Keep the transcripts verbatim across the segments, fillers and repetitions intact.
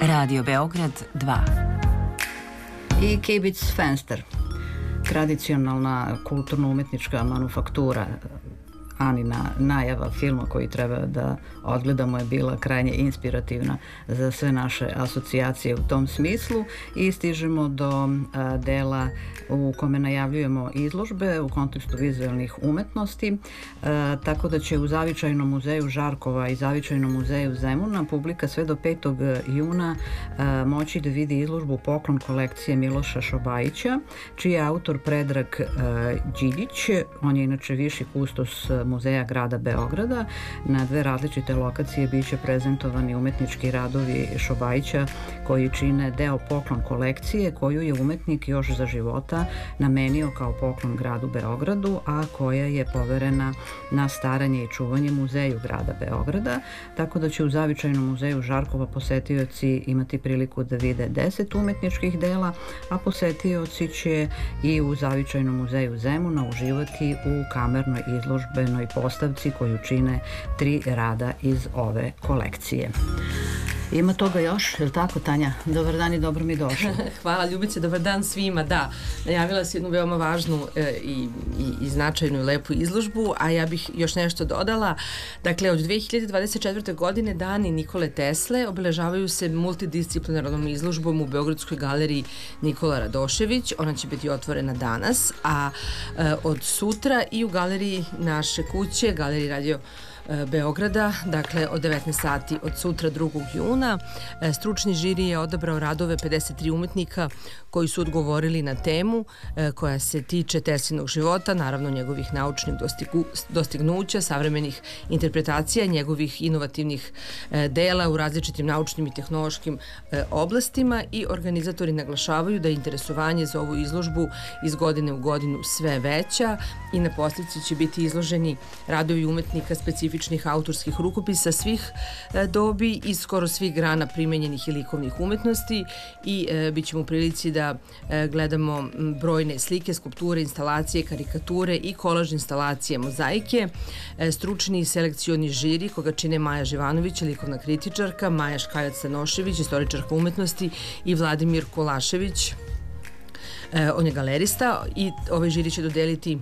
Radio Beograd dva. I Kibitz-Fenster, tradicionalna kulturno-umetnička manufaktura. Anina najava filma koji treba da odgledamo je bila krajnje inspirativna za sve naše asocijacije u tom smislu i stižemo do a, dela u kome najavljujemo izložbe u kontekstu vizualnih umetnosti, a, tako da će u Zavičajnom muzeju Žarkova i Zavičajnom muzeju Zemuna publika sve do petog juna a, moći da vidi izložbu Poklon kolekcije Miloša Šobajića, čiji je autor Predrag a, Điljić. On je inače viši kustos Muzeja grada Beograda. Na dve različite lokacije biće prezentovani umetnički radovi Šobajića koji čine deo Poklon kolekcije koju je umetnik još za života namenio kao poklon gradu Beogradu, a koja je poverena na staranje i čuvanje Muzeju grada Beograda, tako da će u Zavičajnom muzeju Žarkova posetioci imati priliku da vide deset umetničkih dela, a posetioci će i u Zavičajnom muzeju Zemuna uživati u kamernoj izložbenoj postavci koju čine tri rada iz ove kolekcije. Ima toga još, je li tako, Tanja? Dobar dan i dobro mi došla. Hvala, Ljubice, dobar dan svima. Da, najavila si jednu veoma važnu e, i, i, i značajnu i lepu izložbu, a ja bih još nešto dodala. Dakle, od dve hiljade dvadeset četvrte. godine dani Nikole Tesle obeležavaju se multidisciplinarnom izložbom u Beogradskoj galeriji Nikola Radošević. Ona će biti otvorena danas, a e, od sutra i u galeriji naše kuće, galeriji Radio Beograda, dakle od devetnaest sati od sutra drugog juna. Stručni žiri je odabrao radove pedeset tri umetnika koji su odgovorili na temu koja se tiče Teslinog života, naravno njegovih naučnih dostigu, dostignuća, savremenih interpretacija, njegovih inovativnih dela u različitim naučnim i tehnološkim oblastima, i organizatori naglašavaju da je interesovanje za ovu izložbu iz godine u godinu sve veća i na posljedci će biti izloženi radovi umetnika specifičnih autorskih rukopisa svih e, dobi iz skoro svih grana primenjenih i likovnih umetnosti, i e, bit ćemo u prilici da e, gledamo brojne slike, skulpture, instalacije, karikature i kolaž instalacije, mozaike. E, stručni i selekcioni žiri koga čine Maja Živanović, likovna kritičarka, Maja Škaljac-Stanošević, istoričarka umetnosti, i Vladimir Kolašević, e, on je galerista, i ovaj žiri će dodeliti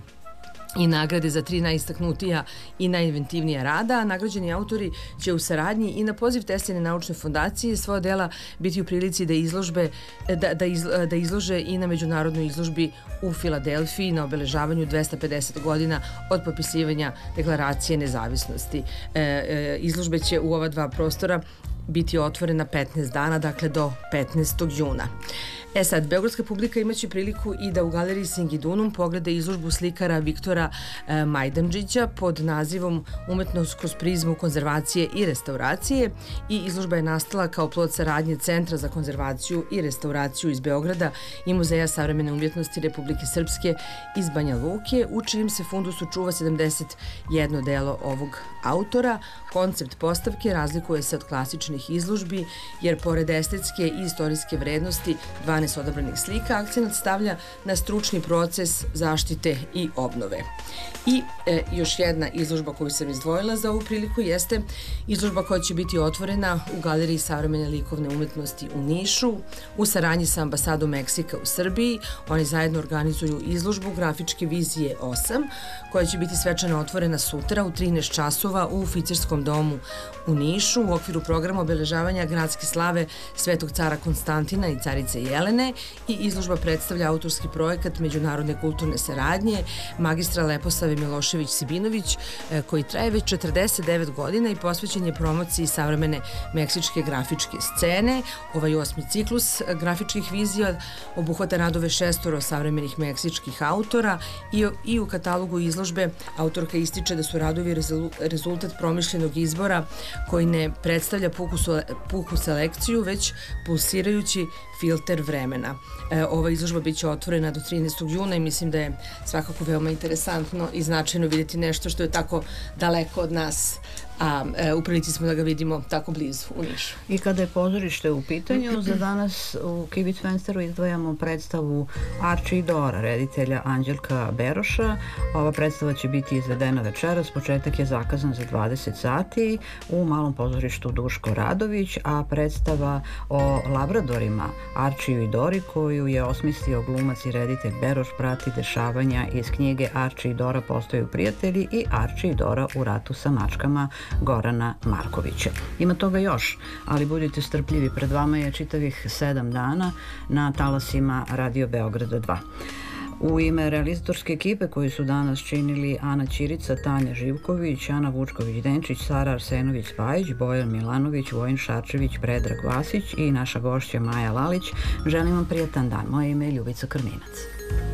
i nagrade za tri najistaknutija i najinventivnija rada, a nagrađeni autori će u saradnji i na poziv Tesline naučne fondacije svoja dela biti u prilici da izložbe da, da, izlo, da izlože i na međunarodnoj izložbi u Filadelfiji na obeležavanju dvesta pedeset godina od potpisivanja Deklaracije nezavisnosti. E, e, izložbe će u ova dva prostora biti otvorena petnaest dana, dakle do petnaestog juna. E sad, beogradska publika imaće priliku i da u galeriji Singidunum pogleda izložbu slikara Viktora e, Majdanđića pod nazivom Umetnost kroz prizmu konzervacije i restauracije, i izložba je nastala kao plod saradnje Centra za konzervaciju i restauraciju iz Beograda i Muzeja savremene umjetnosti Republike Srpske iz Banja Luke, u čijem se fundusu čuva sedamdeset jedno delo ovog autora. Koncept postavke razlikuje se od klasičnih izložbi, jer pored estetske i istorijske vrednosti dvanaest odabranih slika akcenat stavlja na stručni proces zaštite i obnove. I e, još jedna izložba koju sam izdvojila za ovu priliku jeste izložba koja će biti otvorena u Galeriji savremene likovne umetnosti u Nišu u saradnji sa ambasadom Meksika u Srbiji. Oni zajedno organizuju izložbu Grafičke vizije osam, koja će biti svečano otvorena sutra u trinaest časova u Oficirskom domu u Nišu u okviru programa obeležavanja gradske slave Svetog cara Konstantina i carice Jelene, i izložba predstavlja autorski projekat međunarodne kulturne saradnje magistra Leposave Milošević-Sibinović, koji traje već četrdeset devet godina i posvećen je promociji savremene meksičke grafičke scene. Ovaj osmi ciklus grafičkih vizija obuhvata radove šestoro savremenih meksičkih autora, i, i u katalogu izložbe autorka ističe da su radovi rezultat promišljenog izbora koji ne predstavlja puku, puku selekciju, već pulsirajući filter vremena. E, ova izložba biće otvorena do trinaestog juna i mislim da je svakako veoma interesantno i značajno vidjeti nešto što je tako daleko od nas a e, u prilici smo da ga vidimo tako blizu u Nišu. I kada je pozorište u pitanju, za danas u Kibitz Fensteru izdvajamo predstavu Arčija i Dora, reditelja Anđelka Beroša. Ova predstava će biti izvedena večeras, početak je zakazan za dvadeset sati u malom pozorištu Duško Radović, a predstava o labradorima Arčiju i Dori, koju je osmislio glumac i reditelj Beroš, prati dešavanja iz knjige Arčij i Dora postaju prijatelji i Arčij i Dora u ratu sa mačkama Gorana Markovića. Ima toga još, ali budite strpljivi, pred vama je čitavih sedam dana na talasima Radio Beograda dva. U ime realizatorske ekipe koju su danas činili Ana Ćirica, Tanja Živković, Ana Vučković-Denčić, Sara Arsenović-Spajić, Bojan Milanović, Vojin Šarčević, Predrag Vasić i naša gošća Maja Lalić, želim vam prijatan dan. Moje ime je Ljubica Krminac.